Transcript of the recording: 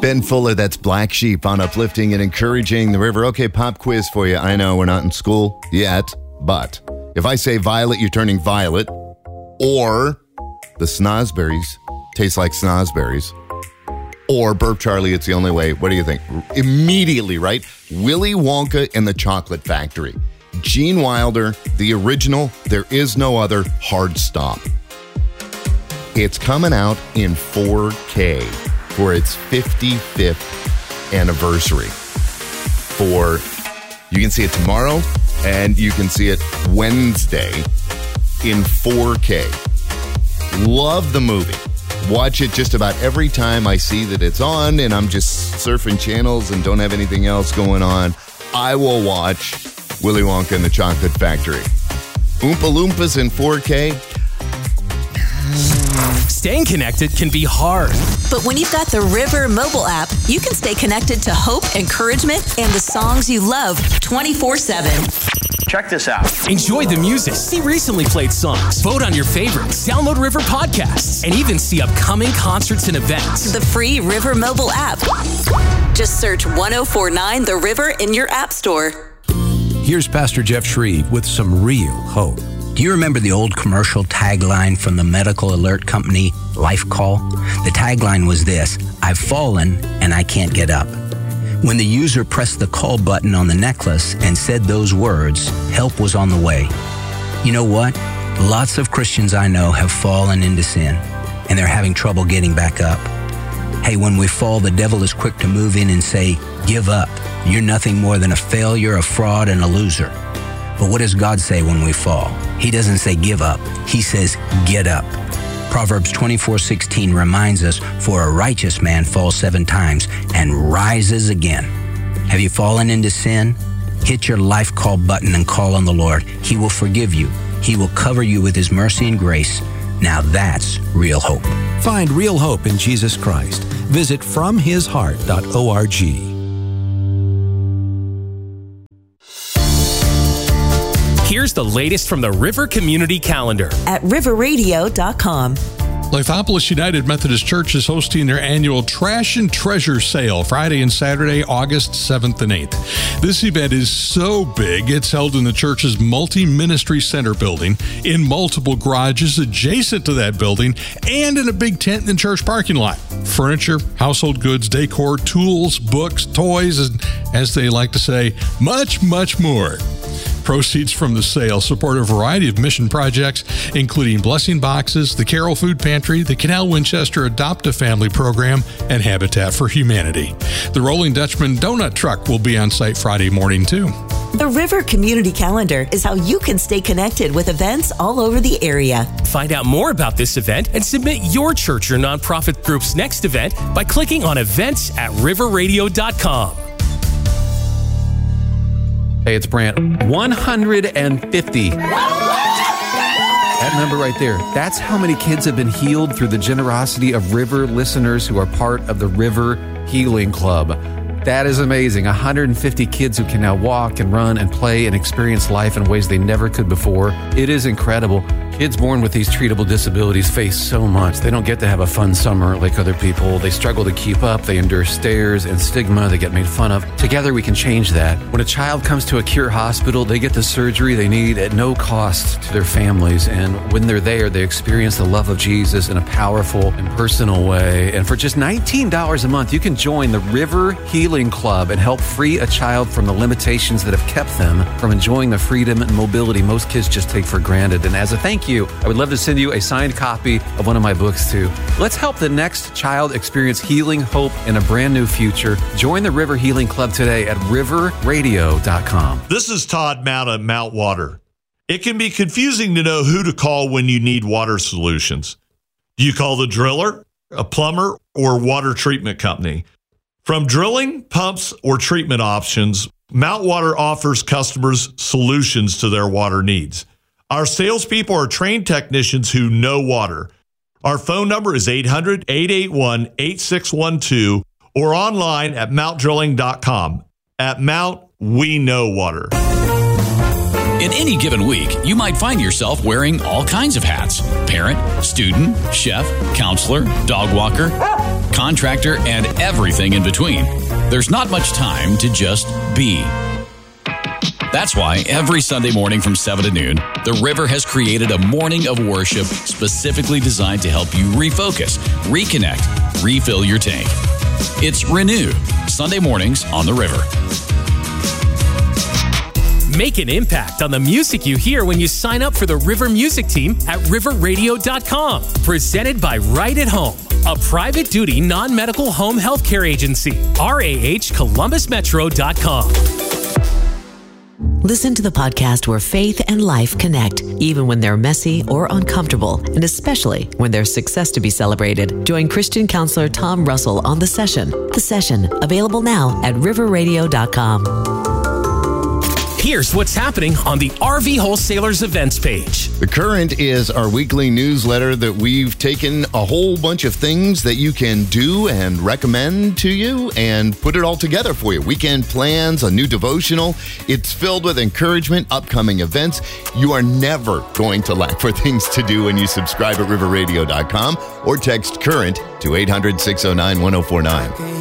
Ben Fuller, that's Black Sheep on Uplifting and Encouraging the River. Okay, pop quiz for you. I know we're not in school yet, but if I say violet, you're turning violet, or the snozberries taste like snozberries, or Burp Charlie, it's the only way. What do you think? Immediately, right? Willy Wonka and the Chocolate Factory. Gene Wilder, the original, there is no other, hard stop. It's coming out in 4K for its 55th anniversary. You can see it tomorrow, and you can see it Wednesday in 4K. Love the movie. Watch it just about every time I see that it's on, and I'm just surfing channels and don't have anything else going on. I will watch Willy Wonka and the Chocolate Factory. Oompa Loompas in 4K. Staying connected can be hard. But when you've got the River mobile app, you can stay connected to hope, encouragement, and the songs you love 24/7. Check this out. Enjoy the music, see recently played songs, vote on your favorites, download River podcasts, and even see upcoming concerts and events. The free River mobile app. Just search 1049 The River in your app store. Here's Pastor Jeff Shreve with some real hope. Do you remember the old commercial tagline from the medical alert company, Life Call? The tagline was this: I've fallen and I can't get up. When the user pressed the call button on the necklace and said those words, help was on the way. You know what? Lots of Christians I know have fallen into sin, and they're having trouble getting back up. Hey, when we fall, the devil is quick to move in and say, give up. You're nothing more than a failure, a fraud, and a loser. But what does God say when we fall? He doesn't say give up. He says get up. Proverbs 24:16 reminds us, for a righteous man falls 7 times and rises again. Have you fallen into sin? Hit your life call button and call on the Lord. He will forgive you. He will cover you with his mercy and grace. Now that's real hope. Find real hope in Jesus Christ. Visit FromHisHeart.org. Here's the latest from the River Community Calendar at riverradio.com. Lithopolis United Methodist Church is hosting their annual Trash and Treasure Sale Friday and Saturday, August 7th and 8th. This event is so big, it's held in the church's multi-ministry center building, in multiple garages adjacent to that building, and in a big tent in the church parking lot. Furniture, household goods, decor, tools, books, toys, and, as they like to say, much, much more. Proceeds from the sale support a variety of mission projects, including Blessing Boxes, the Carroll Food Pantry, the Canal Winchester Adopt-A-Family Program, and Habitat for Humanity. The Rolling Dutchman Donut Truck will be on site Friday morning, too. The River Community Calendar is how you can stay connected with events all over the area. Find out more about this event and submit your church or nonprofit group's next event by clicking on events at riverradio.com. Hey, it's Brant. 150. That number right there, that's how many kids have been healed through the generosity of River listeners who are part of the River Healing Club. That is amazing. 150 kids who can now walk and run and play and experience life in ways they never could before. It is incredible. Kids born with these treatable disabilities face so much. They don't get to have a fun summer like other people. They struggle to keep up. They endure stares and stigma. They get made fun of. Together, we can change that. When a child comes to a Cure hospital, they get the surgery they need at no cost to their families. And when they're there, they experience the love of Jesus in a powerful and personal way. And for just $19 a month, you can join the River Healing Club and help free a child from the limitations that have kept them from enjoying the freedom and mobility most kids just take for granted. And as a thank you, I would love to send you a signed copy of one of my books too. Let's help the next child experience healing, hope, and a brand new future. Join the River Healing Club today at riverradio.com. This is Todd Mount at Mount Water. It can be confusing to know who to call when you need water solutions. Do you call the driller, a plumber, or water treatment company? From drilling, pumps, or treatment options, Mount Water offers customers solutions to their water needs. Our salespeople are trained technicians who know water. Our phone number is 800-881-8612 or online at mountdrilling.com. At Mount, we know water. In any given week, you might find yourself wearing all kinds of hats: parent, student, chef, counselor, dog walker. contractor, and everything in between. There's not much time to just be. That's why every Sunday morning from 7 to noon, The River has created a morning of worship specifically designed to help you refocus, reconnect, refill your tank. It's Renew, Sunday mornings on The River. Make an impact on the music you hear when you sign up for the River Music Team at riverradio.com. Presented by Right at Home, a private duty non-medical home health care agency. RAHColumbusmetro.com. Listen to the podcast where faith and life connect, even when they're messy or uncomfortable, and especially when there's success to be celebrated. Join Christian counselor Tom Russell on The Session. The Session, available now at riverradio.com. Here's what's happening on the RV Wholesalers events page. The Current is our weekly newsletter that we've taken a whole bunch of things that you can do and recommend to you and put it all together for you. Weekend plans, a new devotional. It's filled with encouragement, upcoming events. You are never going to lack for things to do when you subscribe at riverradio.com or text Current to 800-609-1049.